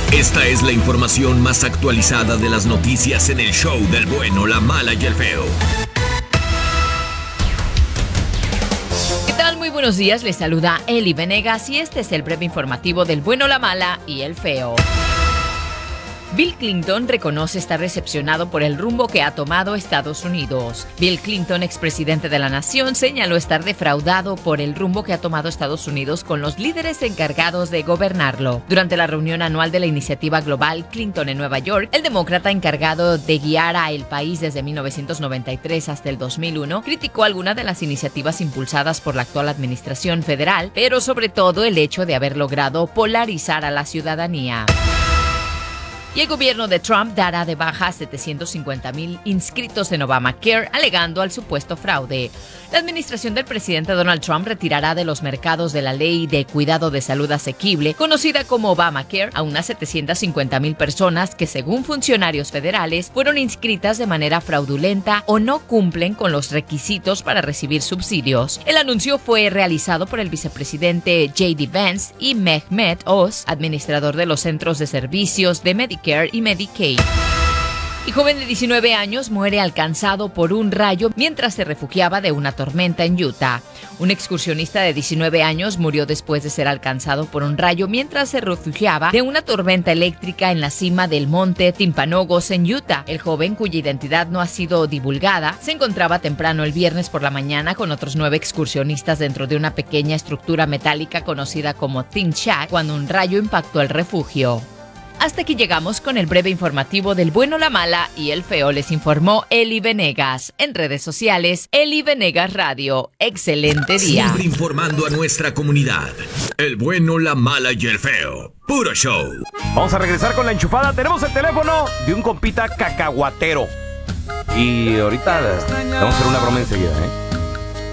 Esta es la información más actualizada de las noticias en el show del bueno, la mala y el feo. ¿Qué tal? Muy buenos días, les saluda Eli Venegas y este es el breve informativo del bueno, la mala y el feo. Bill Clinton reconoce estar decepcionado por el rumbo que ha tomado Estados Unidos. Bill Clinton, expresidente de la nación, señaló estar defraudado por el rumbo que ha tomado Estados Unidos con los líderes encargados de gobernarlo. Durante la reunión anual de la iniciativa global Clinton en Nueva York, el demócrata encargado de guiar a el país desde 1993 hasta el 2001 criticó algunas de las iniciativas impulsadas por la actual administración federal, pero sobre todo el hecho de haber logrado polarizar a la ciudadanía. Y el gobierno de Trump dará de baja a 750,000 inscritos en Obamacare, alegando al supuesto fraude. La administración del presidente Donald Trump retirará de los mercados de la Ley de Cuidado de Salud Asequible, conocida como Obamacare, a unas 750,000 personas que, según funcionarios federales, fueron inscritas de manera fraudulenta o no cumplen con los requisitos para recibir subsidios. El anuncio fue realizado por el vicepresidente J.D. Vance y Mehmet Oz, administrador de los Centros de Servicios de Medicare y Medicaid. Y joven de 19 años muere alcanzado por un rayo mientras se refugiaba de una tormenta en Utah. Un excursionista de 19 años murió después de ser alcanzado por un rayo mientras se refugiaba de una tormenta eléctrica en la cima del monte Timpanogos en Utah. El joven, cuya identidad no ha sido divulgada, se encontraba temprano el viernes por la mañana con otros 9 excursionistas dentro de una pequeña estructura metálica conocida como Think Shack cuando un rayo impactó el refugio. Hasta aquí llegamos con el breve informativo del bueno, la mala y el feo. Les informó Eli Venegas. En redes sociales, Eli Venegas Radio. Excelente día. Siempre informando a nuestra comunidad. El bueno, la mala y el feo. Puro show. Vamos a regresar con la enchufada. Tenemos el teléfono de un compita cacahuatero. Y ahorita le vamos a hacer una broma enseguida, ¿eh?